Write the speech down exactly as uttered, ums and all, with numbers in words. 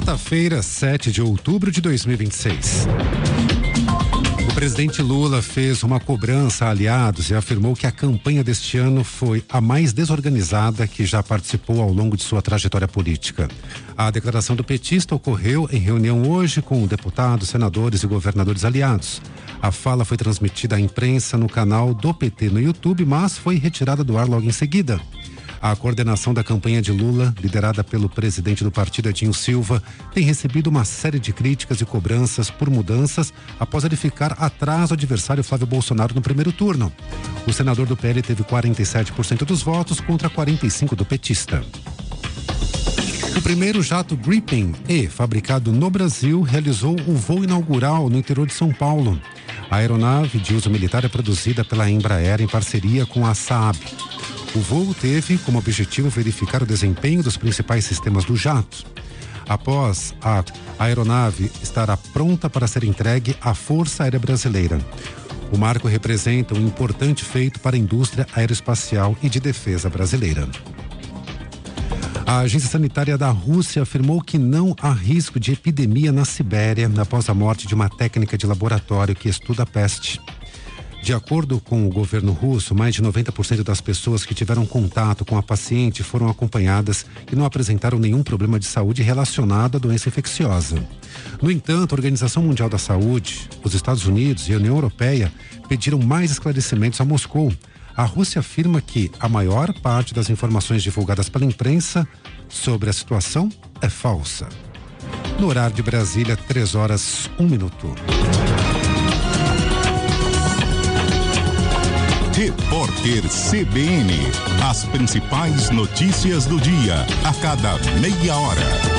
Quarta-feira, sete de outubro de dois mil e vinte e seis. O presidente Lula fez uma cobrança a aliados e afirmou que a campanha deste ano foi a mais desorganizada que já participou ao longo de sua trajetória política. A declaração do petista ocorreu em reunião hoje com deputados, senadores e governadores aliados. A fala foi transmitida à imprensa no canal do P T no YouTube, mas foi retirada do ar logo em seguida. A coordenação da campanha de Lula, liderada pelo presidente do partido, Edinho Silva, tem recebido uma série de críticas e cobranças por mudanças após ele ficar atrás do adversário Flávio Bolsonaro no primeiro turno. O senador do P L teve quarenta e sete por cento dos votos contra quarenta e cinco por cento do petista. O primeiro jato Gripen E, fabricado no Brasil, realizou o voo inaugural no interior de São Paulo. A aeronave de uso militar é produzida pela Embraer em parceria com a Saab. O voo teve como objetivo verificar o desempenho dos principais sistemas do jato. Após a aeronave estará pronta para ser entregue à Força Aérea Brasileira. O marco representa um importante feito para a indústria aeroespacial e de defesa brasileira. A Agência Sanitária da Rússia afirmou que não há risco de epidemia na Sibéria após a morte de uma técnica de laboratório que estuda a peste. De acordo com o governo russo, mais de noventa por cento das pessoas que tiveram contato com a paciente foram acompanhadas e não apresentaram nenhum problema de saúde relacionado à doença infecciosa. No entanto, a Organização Mundial da Saúde, os Estados Unidos e a União Europeia pediram mais esclarecimentos a Moscou. A Rússia afirma que a maior parte das informações divulgadas pela imprensa sobre a situação é falsa. No horário de Brasília, três horas, um minuto. Repórter C B N. As principais notícias do dia, a cada meia hora.